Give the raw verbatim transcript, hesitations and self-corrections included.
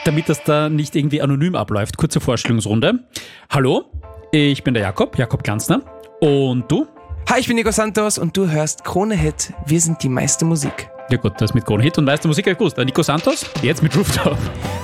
damit das da nicht irgendwie anonym abläuft, kurze Vorstellungsrunde. Hallo, ich bin der Jakob, Jakob Glanzner. Und du? Hi, ich bin Nico Santos und du hörst Krone Hit. Wir sind die meiste Musik. Ja gut, das mit Krone Hit und meiste Musik, ja gut. Nico Santos, jetzt mit Rooftop.